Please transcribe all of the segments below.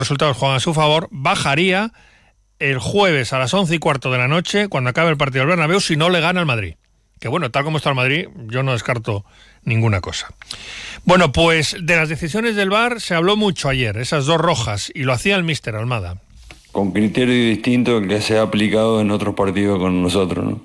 resultados juegan a su favor, bajaría el jueves a las 11:15 de la noche, cuando acabe el partido del Bernabéu, si no le gana el Madrid. Que bueno, tal como está el Madrid, yo no descarto ninguna cosa. Bueno, pues de las decisiones del VAR se habló mucho ayer, esas 2 rojas, y lo hacía el míster Almada. Con criterio distinto al que se ha aplicado en otros partidos con nosotros, ¿no?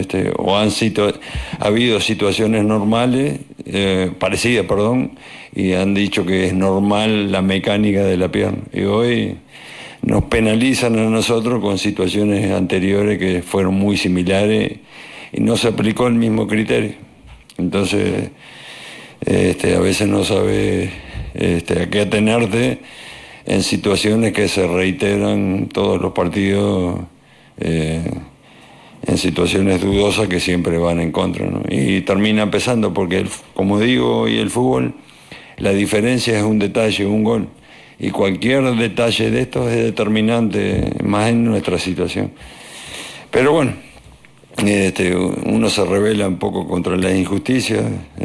Ha habido situaciones normales, parecidas, y han dicho que es normal la mecánica de la pierna. Y hoy nos penalizan a nosotros con situaciones anteriores que fueron muy similares y no se aplicó el mismo criterio. Entonces, a veces no sabes a qué atenerte en situaciones que se reiteran todos los partidos, en situaciones dudosas que siempre van en contra, ¿no? Y termina empezando porque, como digo, y el fútbol, la diferencia es un detalle, un gol. Y cualquier detalle de estos es determinante, más en nuestra situación. Pero bueno, uno se rebela un poco contra las injusticias,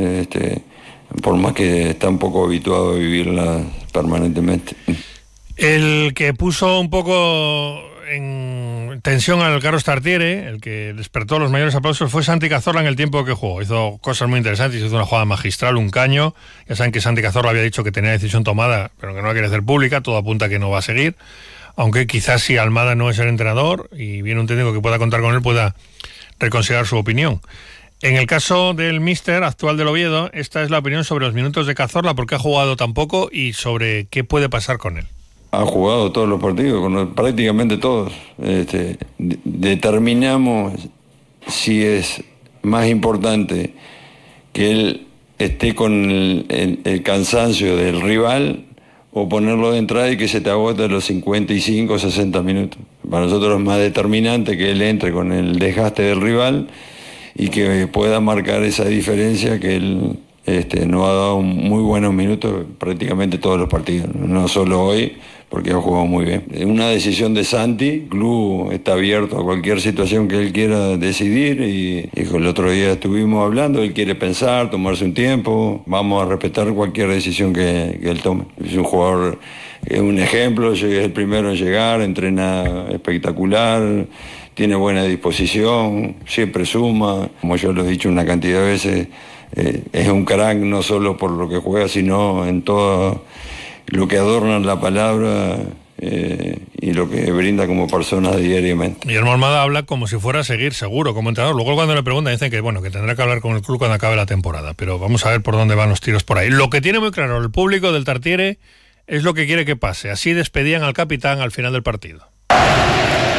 por más que está un poco habituado a vivirlas permanentemente. El que puso un poco en tensión al Carlos Tartiere, el que despertó los mayores aplausos, fue Santi Cazorla en el tiempo que jugó. Hizo cosas muy interesantes, hizo una jugada magistral, un caño. Ya saben que Santi Cazorla había dicho que tenía decisión tomada, pero que no la quiere hacer pública, todo apunta a que no va a seguir. Aunque quizás si Almada no es el entrenador y viene un técnico que pueda contar con él, pueda reconsiderar su opinión. En el caso del míster actual del Oviedo, esta es la opinión sobre los minutos de Cazorla, por qué ha jugado tan poco y sobre qué puede pasar con él. Ha jugado todos los partidos, prácticamente todos. Determinamos si es más importante que él esté con el cansancio del rival o ponerlo de entrada y que se te agote los 55 o 60 minutos. Para nosotros es más determinante que él entre con el desgaste del rival y que pueda marcar esa diferencia que él nos ha dado muy buenos minutos prácticamente todos los partidos, no solo hoy, porque ha jugado muy bien. Es una decisión de Santi, el club está abierto a cualquier situación que él quiera decidir y el otro día estuvimos hablando, él quiere pensar, tomarse un tiempo, vamos a respetar cualquier decisión que él tome. Es un jugador, es un ejemplo, es el primero en llegar, entrena espectacular, tiene buena disposición, siempre suma, como yo lo he dicho una cantidad de veces, es un crack no solo por lo que juega, sino en todo lo que adorna la palabra y lo que brinda como persona diariamente. Guillermo Almada habla como si fuera a seguir seguro como entrenador. Luego cuando le preguntan dicen que que tendrá que hablar con el club cuando acabe la temporada, pero vamos a ver por dónde van los tiros por ahí. Lo que tiene muy claro el público del Tartiere es lo que quiere que pase. Así despedían al capitán al final del partido.